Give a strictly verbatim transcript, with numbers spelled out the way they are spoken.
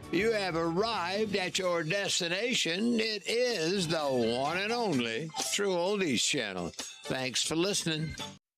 You have arrived at your destination. It is the one and only True Oldies Channel. Thanks for listening.